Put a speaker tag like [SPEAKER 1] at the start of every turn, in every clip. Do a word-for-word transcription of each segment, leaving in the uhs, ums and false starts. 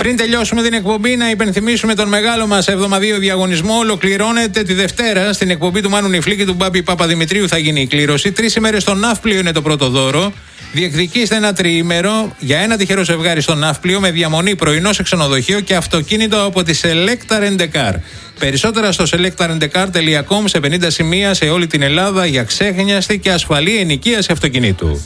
[SPEAKER 1] Πριν τελειώσουμε την εκπομπή, να υπενθυμίσουμε τον μεγάλο μας εβδομαδιαίο διαγωνισμό. Ολοκληρώνεται τη Δευτέρα στην εκπομπή του Μάνου Νιφλή και του Μπάμπη Παπαδημητρίου. Θα γίνει η κλήρωση. Τρεις ημέρες στο Ναύπλιο είναι το πρώτο δώρο. Διεκδικήστε ένα τριήμερο για ένα τυχερό ζευγάρι στο Ναύπλιο με διαμονή, πρωινό σε ξενοδοχείο και αυτοκίνητο από τη Selecta Rent a Car. Περισσότερα στο selecta rent a car τελεία com σε πενήντα σημεία σε όλη την Ελλάδα για ξέχνιαστη και ασφαλή ενοικίαση αυτοκινήτου.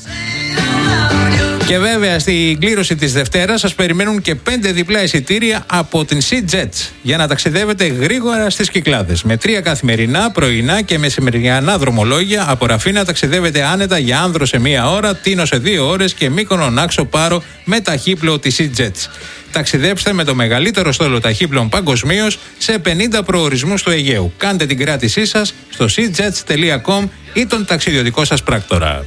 [SPEAKER 1] Και βέβαια στην κλήρωση της Δευτέρας σας περιμένουν και πέντε διπλά εισιτήρια από την SeaJets για να ταξιδεύετε γρήγορα στις Κυκλάδες. Με τρία καθημερινά, πρωινά και μεσημεριανά δρομολόγια από Ραφίνα ταξιδεύετε άνετα για Άνδρο σε μία ώρα, Τίνο σε δύο ώρες και Μύκονο Νάξο Πάρο με ταχύπλοο της SeaJets. Ταξιδέψτε με το μεγαλύτερο στόλο ταχύπλων παγκοσμίως σε πενήντα προορισμούς του Αιγαίου. Κάντε την κράτησή σας στο seajets τελεία com ή τον ταξιδιωτικό σας πράκτορα.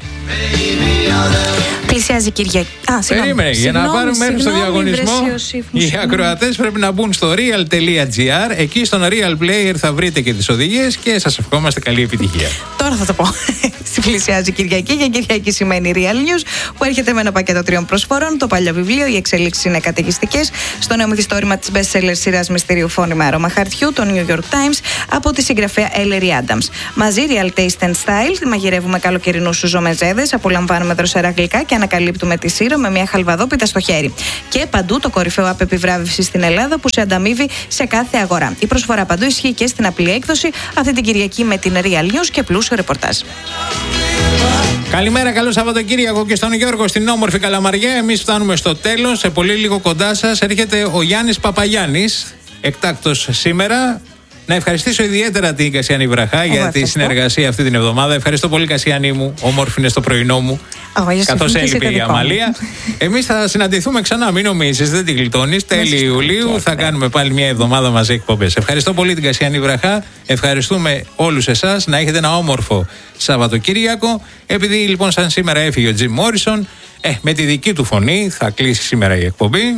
[SPEAKER 2] Πλησιάζει Κυριακή. Α,
[SPEAKER 1] Περίμενε, για να πάρουμε μέρος στο διαγωνισμό, οι ακροατές πρέπει να μπουν στο real τελεία gr. Εκεί στον Real Player θα βρείτε και τις οδηγίες και σας ευχόμαστε καλή επιτυχία.
[SPEAKER 2] Τώρα θα το πω. Πλησιάζει Κυριακή. Για Κυριακή σημαίνει Real News, που έρχεται με ένα πακέτο τριών προσφορών. Το παλιό βιβλίο, οι εξελίξεις είναι καταιγιστικές. Στο νέο μυθιστόρημα της best-seller σειράς μυστηρίου Φόνη με άρωμα χαρτιού, το New York Times, από τη συγγραφέα Ellery Adams. Μαζί Real Taste and Style, μαγειρεύουμε καλοκαιρινούς σουζομεζέδες, απολαμβάνουμε δροσερά γλυκά και ανακαλύπτουμε τη Σύρο με μια χαλβαδόπιτα στο χέρι. Και παντού το κορυφαίο app επιβράβευση στην Ελλάδα που σε ανταμείβει σε κάθε αγορά. Η προσφορά παντού ισχύει και στην απλή έκδοση αυτή την Κυριακή με την Real News και πλούσιο ρεπορτάζ.
[SPEAKER 1] Καλημέρα, καλό Σαββατοκύριακο και στον Γιώργο στην όμορφη Καλαμαριά. Εμείς φτάνουμε στο τέλος. Σε πολύ λίγο κοντά σας έρχεται ο Γιάννης Παπαγιάννης, εκτάκτος σήμερα. Να ευχαριστήσω ιδιαίτερα την Κασιανή Βραχά για τη συνεργασία αυτή την εβδομάδα. Ευχαριστώ πολύ, Κασιανή μου. Όμορφη είναι στο πρωινό μου. Καθώς έλειπε η Αμαλία. Εμείς θα συναντηθούμε ξανά, μην νομίζεις, δεν την γλιτώνεις. Τέλη Ιουλίου θα κάνουμε πάλι μια εβδομάδα μαζί εκπομπές. Ευχαριστώ πολύ την Κασιανή Βραχά. Ευχαριστούμε όλους εσάς. Να έχετε ένα όμορφο Σαββατοκύριακο. Επειδή λοιπόν σαν σήμερα έφυγε ο Τζιμ Μόρισον, ε, με τη δική του φωνή θα κλείσει σήμερα η εκπομπή.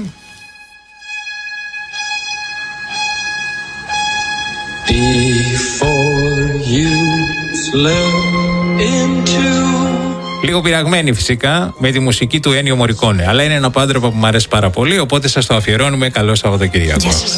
[SPEAKER 1] Λίγο πειραγμένη φυσικά με τη μουσική του Ένιο Μορικόνε, αλλά είναι ένα πάντροπα που μου αρέσει πάρα πολύ, οπότε σας το αφιερώνουμε. Καλό Σαββατοκύριακο.